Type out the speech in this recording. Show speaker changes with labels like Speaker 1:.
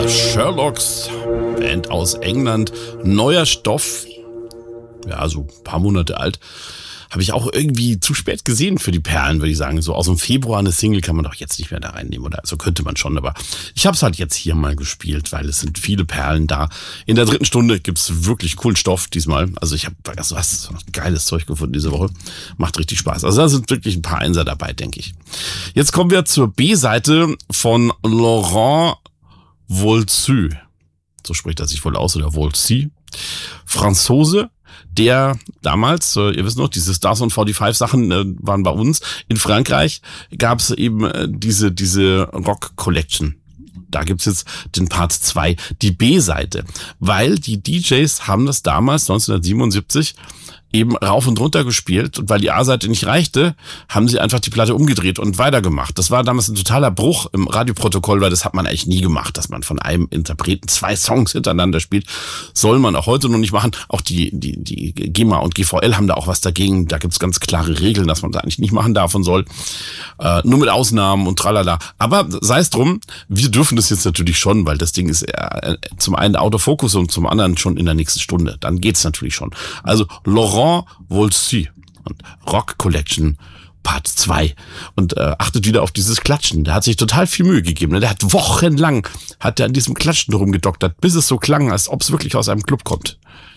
Speaker 1: Sherlocks, Band aus England, neuer Stoff, ja, so ein paar Monate alt. Habe ich auch irgendwie zu spät gesehen für die Perlen, würde ich sagen. So aus dem Februar eine Single kann man doch jetzt nicht mehr da reinnehmen. Oder also könnte man schon, aber ich habe es halt jetzt hier mal gespielt, weil es sind viele Perlen da. In der 3. Stunde gibt's wirklich coolen Stoff diesmal. Also ich habe was geiles Zeug gefunden diese Woche. Macht richtig Spaß. Also da sind wirklich ein paar Einser dabei, denke ich. Jetzt kommen wir zur B-Seite von Laurent Voulzy. So spricht er sich wohl aus, oder Voulzy. Franzose, der damals, ihr wisst noch, diese Stars on 45 Sachen waren bei uns. In Frankreich gab es eben diese Rock Collection. Da gibt's jetzt den Part 2, die B-Seite. Weil die DJs haben das damals, 1977, eben rauf und runter gespielt, und weil die A-Seite nicht reichte, haben sie einfach die Platte umgedreht und weitergemacht. Das war damals ein totaler Bruch im Radioprotokoll, weil das hat man eigentlich nie gemacht, dass man von einem Interpreten 2 Songs hintereinander spielt. Soll man auch heute noch nicht machen. Auch die GEMA und GVL haben da auch was dagegen. Da gibt's ganz klare Regeln, dass man das eigentlich nicht machen darf und soll. Nur mit Ausnahmen und tralala. Aber sei es drum, wir dürfen das jetzt natürlich schon, weil das Ding ist zum einen Autofokus und zum anderen schon in der nächsten Stunde. Dann geht's natürlich schon. Also Laurent Voulzy und Rock Collection Part 2. Und achtet wieder auf dieses Klatschen. Der hat sich total viel Mühe gegeben. Der hat wochenlang an diesem Klatschen rumgedoktert, bis es so klang, als ob es wirklich aus einem Club kommt.